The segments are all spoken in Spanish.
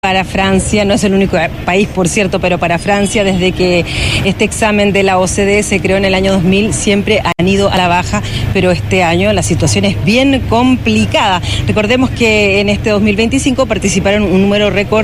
Para Francia, no es el único país, por cierto, pero para Francia, desde que este examen de la OCDE se creó en el año 2000, siempre han ido a la baja, pero este año la situación es bien complicada. Recordemos que en este 2025 participaron un número récord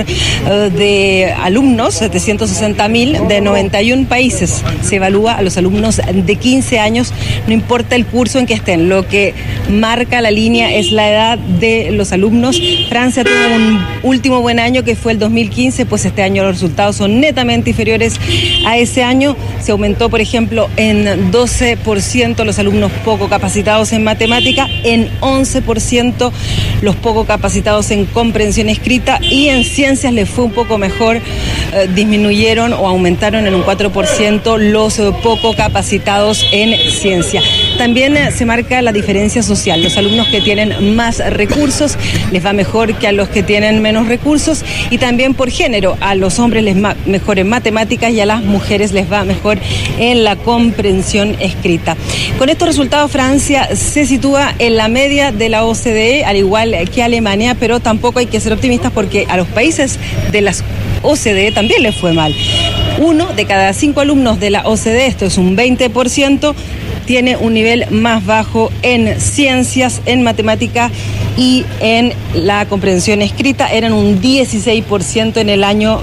de alumnos, 760.000 de 91 países. Se evalúa a los alumnos de 15 años, no importa el curso en que estén. Lo que marca la línea es la edad de los alumnos. Francia tuvo un último buen año, que fue el 2015, pues este año los resultados son netamente inferiores a ese año. Se aumentó, por ejemplo, en 12% los alumnos poco capacitados en matemática, en 11% los poco capacitados en comprensión escrita, y en ciencias les fue un poco mejor, disminuyeron o aumentaron en un 4% los poco capacitados en ciencia. También se marca la diferencia social. Los alumnos que tienen más recursos les va mejor que a los que tienen menos recursos, y también por género. A los hombres les va mejor en matemáticas y a las mujeres les va mejor en la comprensión escrita. Con estos resultados, Francia se sitúa en la media de la OCDE, al igual que Alemania, pero tampoco hay que ser optimistas porque a los países de las OCDE también les fue mal. 1 de cada 5 alumnos de la OCDE, esto es un 20%, tiene un nivel más bajo en ciencias, en matemática y en la comprensión escrita. Eran un 16% en el año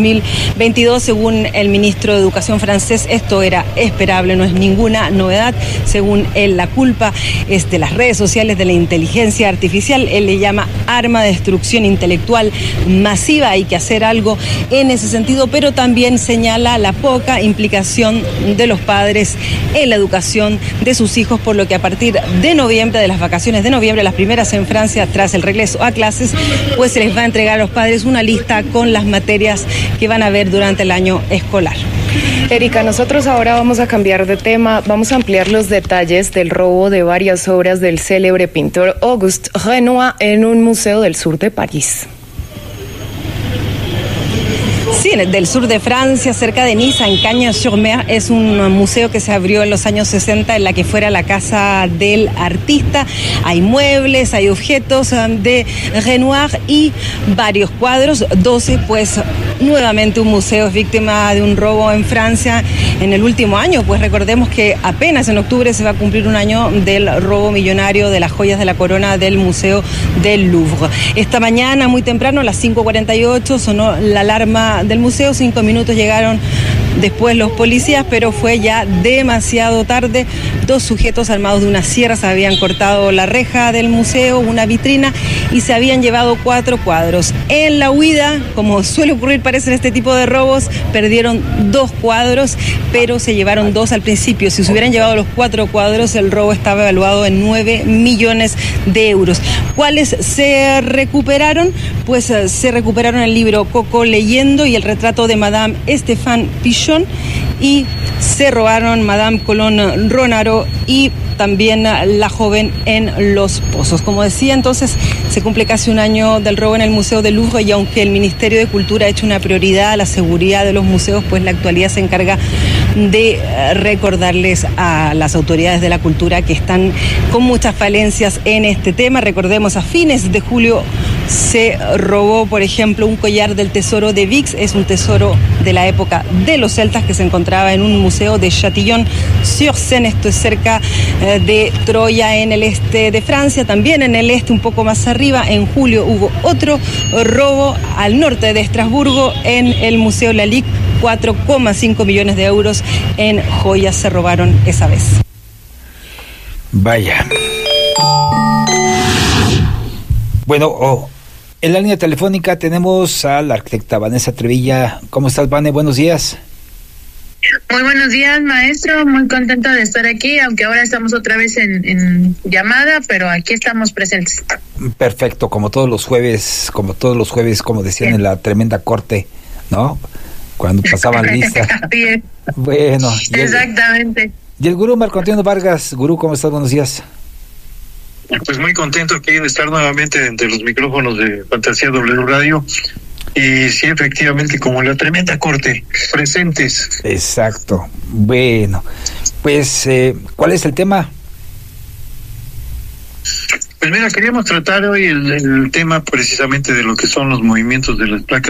2022, según el ministro de Educación francés. Esto era esperable, no es ninguna novedad. Según él, la culpa es de las redes sociales, de la inteligencia artificial. Él le llama arma de destrucción intelectual masiva. Hay que hacer algo en ese sentido, pero también señala la poca implicación de los padres en la educación de sus hijos, por lo que a partir de noviembre, de las vacaciones de noviembre, las primeras en Francia tras el regreso a clases, pues se les va a entregar a los padres una lista con las materias que van a ver durante el año escolar. Erika, nosotros ahora vamos a cambiar de tema, vamos a ampliar los detalles del robo de varias obras del célebre pintor Auguste Renoir en un museo del sur de París. Sí, del sur de Francia, cerca de Niza, en Cagnes-sur-Mer, es un museo que se abrió en los años 60 en la que fuera la casa del artista. Hay muebles, hay objetos de Renoir y varios cuadros. 12, pues nuevamente un museo es víctima de un robo en Francia en el último año, pues recordemos que apenas en octubre se va a cumplir un año del robo millonario de las joyas de la corona del Museo del Louvre. Esta mañana, muy temprano, a las 5:48, sonó la alarma del museo. 5 minutos llegaron después los policías, pero fue ya demasiado tarde. 2 sujetos armados de una sierra se habían cortado la reja del museo, una vitrina, y se habían llevado 4 cuadros. En la huida, como suele ocurrir, parece, en este tipo de robos, perdieron 2 cuadros, pero se llevaron 2 al principio. Si se hubieran llevado los 4 cuadros, el robo estaba evaluado en 9 millones de euros. ¿Cuáles se recuperaron? Pues se recuperaron el libro Coco leyendo y el retrato de Madame Stéphane Pichon, y se robaron Madame Colón Ronaro y también La joven en los pozos. Como decía, entonces se cumple casi un año del robo en el Museo del Louvre, y aunque el Ministerio de Cultura ha hecho una prioridad a la seguridad de los museos, pues la actualidad se encarga de recordarles a las autoridades de la cultura que están con muchas falencias en este tema. Recordemos, a fines de julio se robó, por ejemplo, un collar del tesoro de Vix. Es un tesoro de la época de los celtas que se encontraba en un museo de Châtillon-sur-Seine. Esto es cerca de Troya, en el este de Francia. También en el este, un poco más arriba, en julio hubo otro robo al norte de Estrasburgo, en el Museo Lalique. 4,5 millones de euros en joyas se robaron esa vez. Vaya. Bueno, en la línea telefónica tenemos a la arquitecta Vanessa Trevilla. ¿Cómo estás, Vane? Buenos días. Muy buenos días, maestro. Muy contenta de estar aquí, aunque ahora estamos otra vez en llamada, pero aquí estamos presentes. Perfecto, como todos los jueves, como decían en la tremenda corte, ¿no? Cuando pasaban lista. Bueno. Exactamente. Y el gurú Marco Antonio Vargas. Gurú, ¿cómo estás? Buenos días. Pues muy contento aquí de estar nuevamente entre los micrófonos de Fantasía W Radio. Y sí, efectivamente, como la tremenda corte, presentes. Exacto. Bueno, pues, ¿cuál es el tema? Pues mira, queríamos tratar hoy el tema precisamente de lo que son los movimientos de las placas